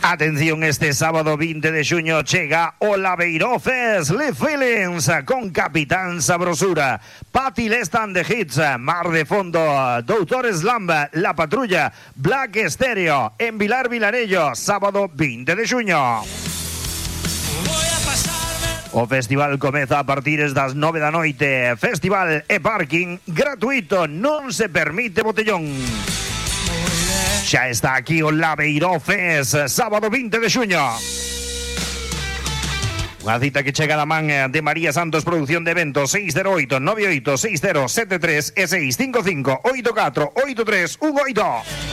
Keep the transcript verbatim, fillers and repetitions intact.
Atención, este sábado veinte de xuño chega o Labeiró Fest Live Feelings con Capitán Sabrosura, Patti Lestan de Hits, Mar de Fondo, Doutor Slam, La Patrulla, Black Stereo en Vilar Vilarello, sábado veinte de xuño. O festival comeza a partir das nove da noite. Festival e parking gratuito, non se permite botellón. Xa está aquí o Labeiró Fest, sábado veinte de xuño. Unha cita que chega da man de María Santos Producción de Eventos. Seis cero oito, nove oito, seis cero sete tres e seis cinco cinco, oito catro oito tres un oito.